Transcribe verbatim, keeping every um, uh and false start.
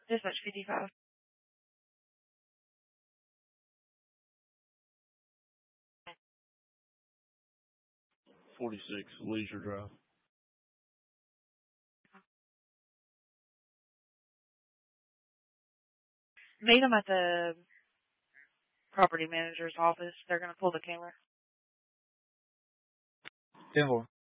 Dispatch fifty-five. forty-six, Leisure Drive. Meet them at the property manager's office. They're going to pull the camera. ten four.